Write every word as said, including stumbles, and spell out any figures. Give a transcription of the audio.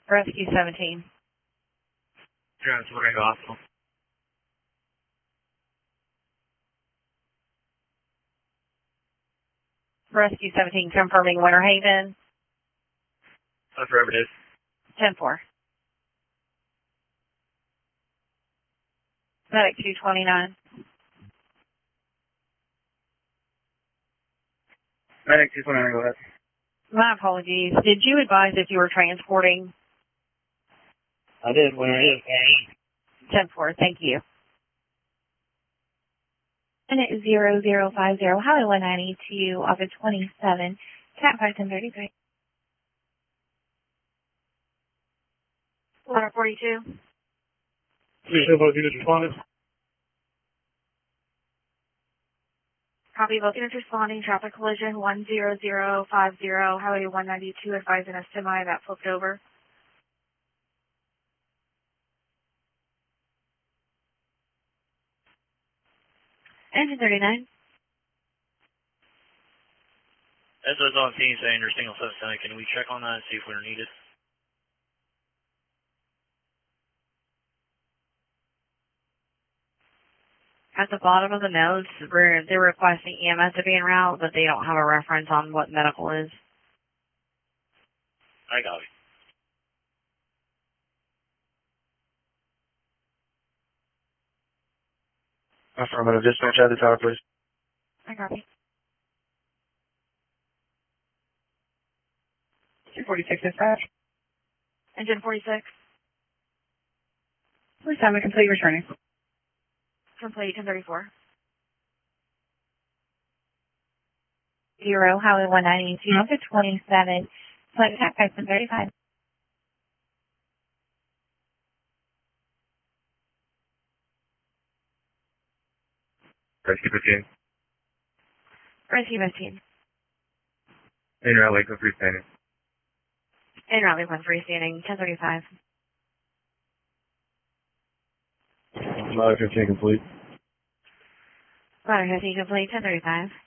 Rescue seventeen. Transporting to hospital. Rescue seventeen confirming Winter Haven. Affirmative. ten four. Medic two twenty-nine. Medic two twenty-nine, go ahead. My apologies. Did you advise if you were transporting? I did, Winter Haven. ten four, thank you. Minute zero zero five zero, Highway one ninety-two, Office twenty-seven, Cat five ten thirty-three. one forty-two. Please have both units responded. Copy, both units responding. Traffic collision one zero zero five zero, Highway one ninety-two, advising a semi that flipped over. Engine thirty-nine. S O's on scene saying you're single subsonic. Can we check on that and see if we're needed? At the bottom of the notes, we're, they're requesting E M S to be en route, but they don't have a reference on what medical is. I got it. Affirmative. Dispatch at the tower, please. I copy. two forty-six dispatch. Engine forty-six. Please have a complete returning. Complete ten thirty-four. Zero, Highway one ninety-two, Office twenty-seven, Select Cat five ten thirty-five. Rescue fifteen. Rescue fifteen. In route, Lakeland freestanding. En route, Lakeland freestanding, ten thirty-five. Ladder fifteen complete. Ladder fifteen complete, ten thirty-five.